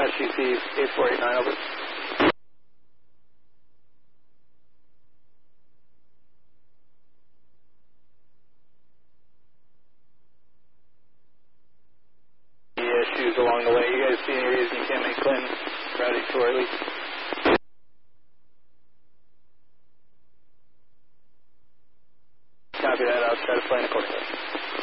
RCC 8489, over. Issues along the way. You guys see any reason you can't make Clinton Rowdy too early? Copy that. I'll try to plan accordingly.